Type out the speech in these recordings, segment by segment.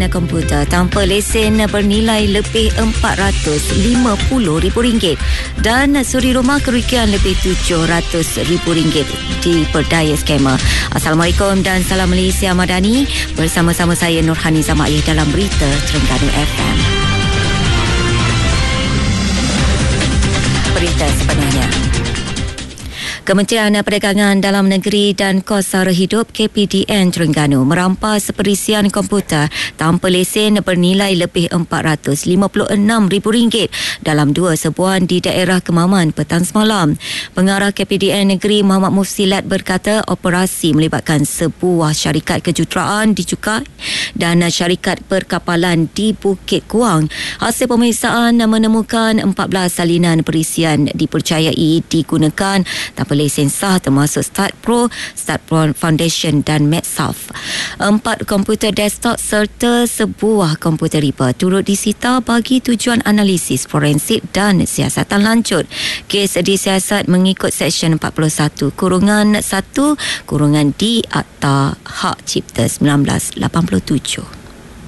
komputer tanpa lesen bernilai lebih RM450,000 dan suri rumah kerugian lebih RM700,000 diperdaya skamer. Assalamualaikum dan salam Malaysia Madani. Bersama-sama saya Nurhani Zamaiyah dalam Berita Terengganu FM. Berita sepenuhnya. Kementerian Perdagangan Dalam Negeri dan Kos Sara Hidup KPDN Terengganu merampas perisian komputer tanpa lesen bernilai lebih RM456,000 dalam 2 serbuan di daerah Kemaman petang semalam. Pengarah KPDN Negeri Muhammad Mufsilat berkata operasi melibatkan sebuah syarikat kejuruteraan di Cukai dan syarikat perkapalan di Bukit Kuang. Hasil pemeriksaan menemukan 14 salinan perisian dipercayai digunakan tanpa lesen sah termasuk Start Pro Foundation dan MedSoft. 4 komputer desktop serta sebuah komputer riba turut disita bagi tujuan analisis forensik dan siasatan lanjut. Kes disiasat mengikut Seksyen 41(1)(d) Akta Hak Cipta 1987.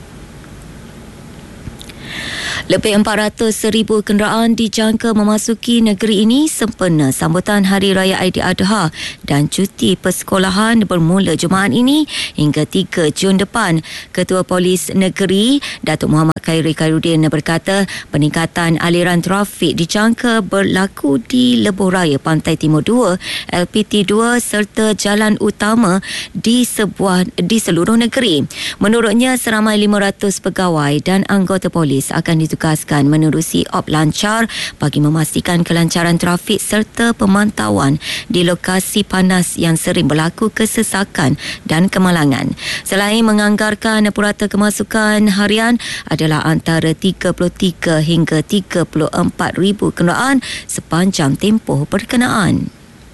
Lebih 400,000 kenderaan dijangka memasuki negeri ini sempena sambutan Hari Raya Aidiladha dan cuti persekolahan bermula Jumaat ini hingga 3 Jun depan. Ketua Polis Negeri Datuk Muhammad Khairi Khairuddin berkata peningkatan aliran trafik dijangka berlaku di Lebuh Raya Pantai Timur 2, LPT 2 serta jalan utama di seluruh negeri. Menurutnya seramai 500 pegawai dan anggota polis akan ditugaskan menerusi op lancar bagi memastikan kelancaran trafik serta pemantauan di lokasi panas yang sering berlaku kesesakan dan kemalangan. Selain menganggarkan purata kemasukan harian adalah antara 33 hingga 34,000 kenderaan sepanjang tempoh berkenaan.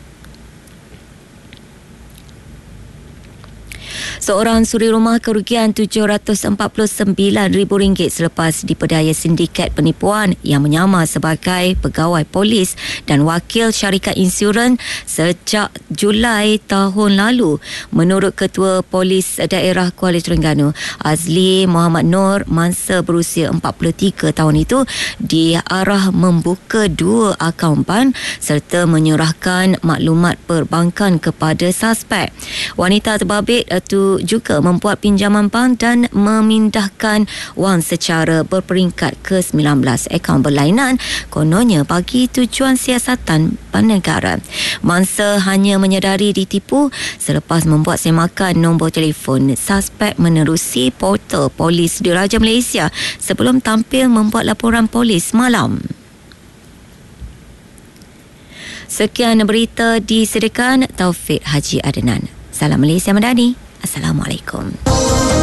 Seorang suri rumah kerugian RM749,000 selepas diperdaya sindiket penipuan yang menyamar sebagai pegawai polis dan wakil syarikat insurans sejak Julai tahun lalu. Menurut Ketua Polis Daerah Kuala Terengganu, Azli Muhammad Nur, mangsa berusia 43 tahun itu diarah membuka 2 akaun bank serta menyerahkan maklumat perbankan kepada suspek. Wanita terbabit itu juga membuat pinjaman bank dan memindahkan wang secara berperingkat ke 19 akaun berlainan kononnya bagi tujuan siasatan negara. Mangsa hanya menyedari ditipu selepas membuat semakan nombor telefon suspek menerusi portal polis Diraja Malaysia sebelum tampil membuat laporan polis malam. Sekian berita disediakan Taufik Haji Adnan. Salam Malaysia Madani. Assalamualaikum.